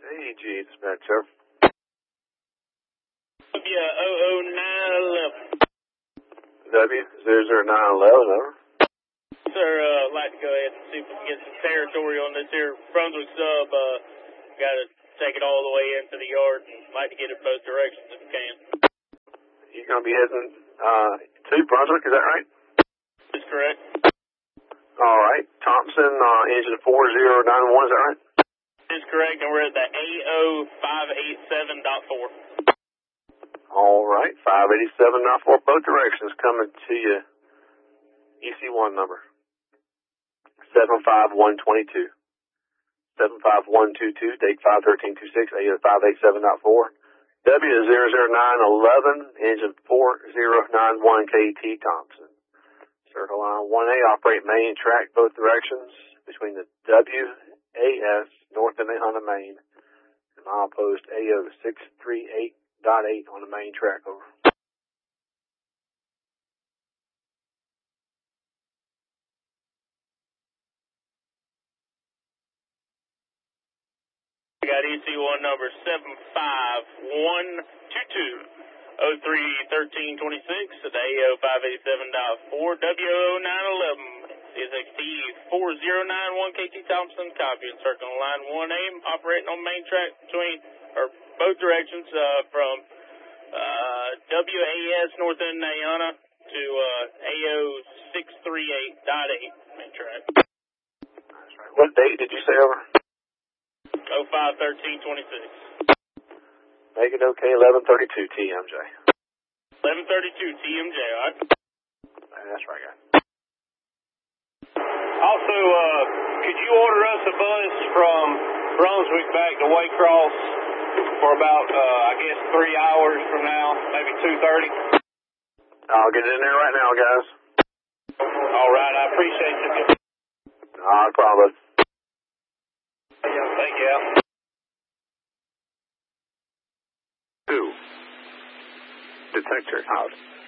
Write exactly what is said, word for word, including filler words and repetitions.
A G, it's back, sir. W zero zero nine eleven. W zero zero nine eleven, over. Sir, uh, I'd like to go ahead and see if we can get some territory on this here Brunswick sub. Uh, got to take it all the way into the yard and like to get it both directions if we can. You're going to be heading uh, to Brunswick, is that right? That's correct. All right. Thompson, uh, engine four zero nine one, is that right? That's correct, and we're at the A O five eighty-seven point four. All right. five eighty-seven point four, both directions coming to you. E C one number. seven five one two two. seven five one two two, date five thirteen twenty-six, A O five eighty-seven point four. W zero zero nine eleven, engine four zero nine one K T Thompson. Circle line one A, operate main track both directions between the W A S, North and Honda Main, and milepost A O six three eight point eight on the main track, over. I got E C one number seven five one two two, oh three one three two six at the A O five eighty-seven point four, W zero nine eleven, C S X T four zero nine one K T Thompson, copy, and circling line one A, operating on main track between, or both directions, uh, from uh, W A S North End Nayana to uh, A O six three eight point eight, main track. That's right. What date did you say, over? oh five thirteen twenty-six. Make it okay, eleven thirty-two T M J. eleven thirty-two T M J, all right? That's right, guys. Also, uh, could you order us a bus from Brunswick back to Waycross for about, uh, I guess, three hours from now, maybe two thirty? I'll get it in there right now, guys. All right, I appreciate you. Not a problem. Thank you, Al. Two. Detector out.